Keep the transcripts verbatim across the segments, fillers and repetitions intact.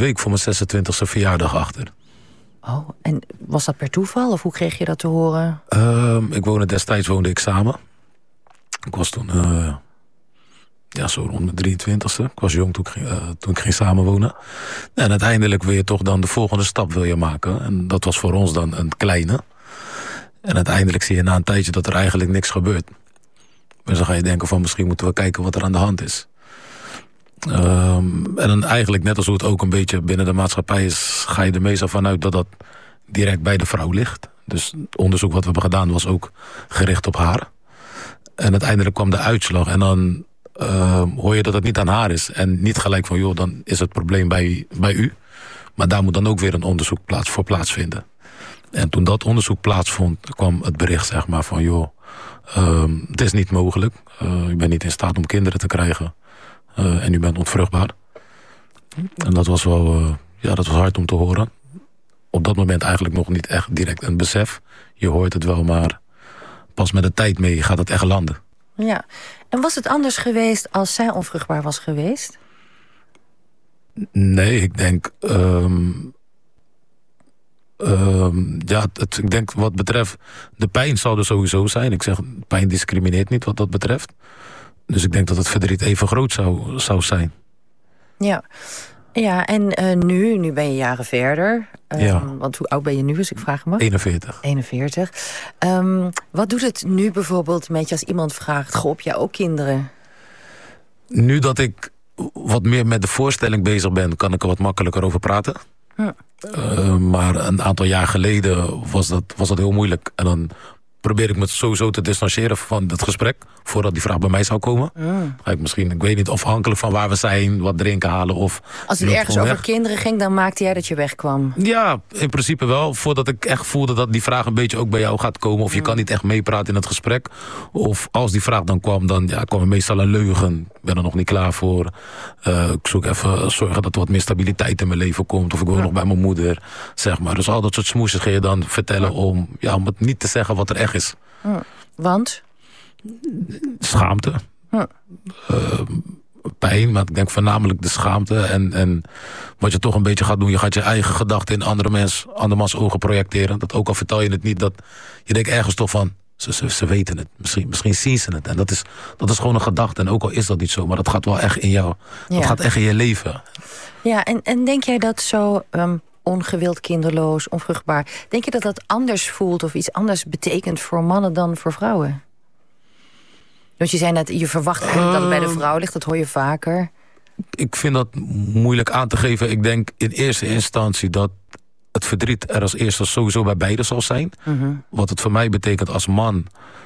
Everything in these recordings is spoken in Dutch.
week voor mijn zesentwintigste verjaardag achter. Oh, en was dat per toeval? Of hoe kreeg je dat te horen? Uh, ik woonde destijds woonde ik samen. Ik was toen... Uh, ja, zo rond mijn drieëntwintigste. Ik was jong toen ik, uh, toen ik ging samenwonen. En uiteindelijk wil je toch dan de volgende stap wil je maken. En dat was voor ons dan een kleine. En uiteindelijk zie je na een tijdje dat er eigenlijk niks gebeurt. Dus dan ga je denken van misschien moeten we kijken wat er aan de hand is. Um, en dan eigenlijk net als hoe het ook een beetje binnen de maatschappij is... ga je er meestal vanuit dat dat direct bij de vrouw ligt. Dus het onderzoek wat we hebben gedaan was ook gericht op haar. En uiteindelijk kwam de uitslag en dan uh, hoor je dat het niet aan haar is. En niet gelijk van joh, dan is het probleem bij, bij u. Maar daar moet dan ook weer een onderzoek plaats, voor plaatsvinden. En toen dat onderzoek plaatsvond, kwam het bericht zeg maar van joh... Um, het is niet mogelijk. Uh, u bent niet in staat om kinderen te krijgen. Uh, en u bent ontvruchtbaar. En dat was wel uh, ja, dat was hard om te horen. Op dat moment eigenlijk nog niet echt direct een besef. Je hoort het wel, maar pas met de tijd mee gaat het echt landen. Ja. En was het anders geweest als zij onvruchtbaar was geweest? Nee, ik denk... Um, um, ja, het, ik denk wat betreft... De pijn zal er sowieso zijn. Ik zeg, pijn discrimineert niet wat dat betreft. Dus ik denk dat het verdriet even groot zou, zou zijn. Ja, ja en uh, nu, nu ben je jaren verder. Um, ja. Want hoe oud ben je nu, als ik vragen mag? eenenveertig. eenenveertig. Um, wat doet het nu bijvoorbeeld met je als iemand vraagt... goh, heb jij ook kinderen? Nu dat ik wat meer met de voorstelling bezig ben... kan ik er wat makkelijker over praten. Hm. Uh, maar een aantal jaar geleden was dat, was dat heel moeilijk. En dan... probeer ik me sowieso te distancieren van het gesprek... voordat die vraag bij mij zou komen. Mm. Ga ik misschien, ik weet niet, afhankelijk van waar we zijn... wat drinken halen of... Als het ergens over weg. kinderen ging, dan maakte jij dat je wegkwam? Ja, in principe wel. Voordat ik echt voelde dat die vraag een beetje ook bij jou gaat komen... of je mm. kan niet echt meepraten in het gesprek. Of als die vraag dan kwam, dan ja, kwam er meestal een leugen. Ik ben er nog niet klaar voor. Uh, ik zoek even zorgen dat er wat meer stabiliteit in mijn leven komt... of ik wil ja. nog bij mijn moeder, zeg maar. Dus al dat soort smoesjes ga je dan vertellen... om, ja, om het niet te zeggen wat er echt is. Hm. Want? Schaamte. Hm. Uh, pijn, maar ik denk voornamelijk de schaamte. En, en wat je toch een beetje gaat doen... je gaat je eigen gedachten in andere mens, andermans ogen projecteren. Dat ook al vertel je het niet, dat je denkt ergens toch van... Ze, ze, ze weten het, misschien, misschien zien ze het. En dat is, dat is gewoon een gedachte. En ook al is dat niet zo, maar dat gaat wel echt in jou. Ja. Dat gaat echt in je leven. Ja, en, en denk jij dat zo... Um... ongewild, kinderloos, onvruchtbaar. Denk je dat dat anders voelt of iets anders betekent voor mannen dan voor vrouwen? Want je zei net, je verwacht eigenlijk uh, dat het bij de vrouw ligt. Dat hoor je vaker. Ik vind dat moeilijk aan te geven. Ik denk in eerste instantie dat het verdriet er als eerste sowieso bij beide zal zijn. Uh-huh. Wat het voor mij betekent als man...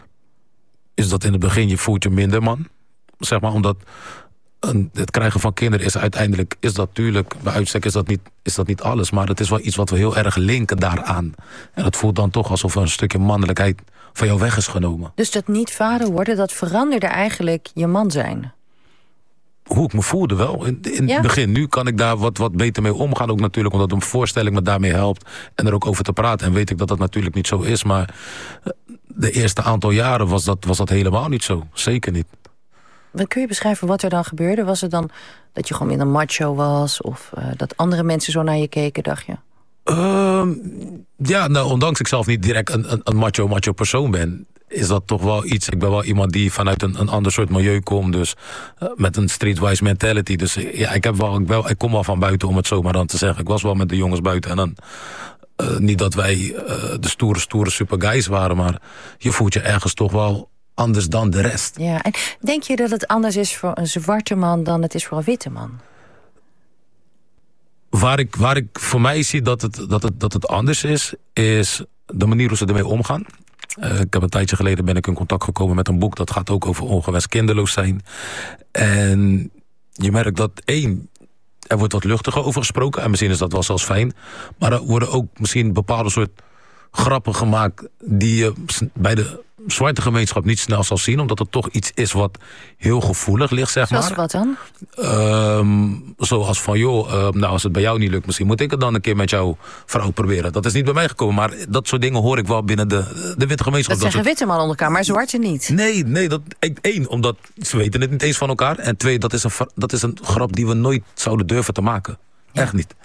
is dat in het begin je voelt je minder man. Zeg maar, omdat... het krijgen van kinderen is uiteindelijk... is dat natuurlijk, bij uitstek is dat, niet, is dat niet alles... maar het is wel iets wat we heel erg linken daaraan. En het voelt dan toch alsof er een stukje mannelijkheid... van jou weg is genomen. Dus dat niet vader worden, dat veranderde eigenlijk je man zijn? Hoe ik me voelde wel. In, in ja? het begin, nu kan ik daar wat, wat beter mee omgaan. Ook natuurlijk omdat een voorstelling me daarmee helpt... en er ook over te praten. En weet ik dat dat natuurlijk niet zo is. Maar de eerste aantal jaren was dat, was dat helemaal niet zo. Zeker niet. Kun je beschrijven wat er dan gebeurde? Was het dan dat je gewoon in een macho was? Of uh, dat andere mensen zo naar je keken, dacht je? Uh, ja, nou, ondanks ik zelf niet direct een, een, een macho, macho persoon ben... is dat toch wel iets... Ik ben wel iemand die vanuit een, een ander soort milieu komt. Dus uh, met een streetwise mentality. Dus ja, ik, heb wel, ik, wel, ik kom wel van buiten, om het zo maar dan te zeggen. Ik was wel met de jongens buiten. En dan... Uh, niet dat wij uh, de stoere, stoere super guys waren... maar je voelt je ergens toch wel... anders dan de rest. Ja, en denk je dat het anders is voor een zwarte man dan het is voor een witte man? Waar ik, waar ik voor mij zie dat het, dat, het, dat het anders is, is de manier hoe ze ermee omgaan. Uh, ik heb een tijdje geleden ben ik in contact gekomen met een boek... dat gaat ook over ongewenst kinderloos zijn. En je merkt dat één... er wordt wat luchtiger over gesproken. En misschien is dat wel zelfs fijn. Maar er worden ook misschien bepaalde soort grappen gemaakt... die je bij de zwarte gemeenschap niet snel zal zien... omdat het toch iets is wat heel gevoelig ligt, zeg maar. Zoals wat dan? Um, zoals van, joh, uh, nou als het bij jou niet lukt... misschien moet ik het dan een keer met jouw vrouw proberen. Dat is niet bij mij gekomen, maar dat soort dingen hoor ik wel binnen de, de witte gemeenschap. Dat zeggen soort... witte mannen onder elkaar, maar zwarte niet. Nee, nee, dat, één, omdat ze weten het niet eens van elkaar. En twee, dat is een, dat is een grap die we nooit zouden durven te maken. Ja. Echt niet.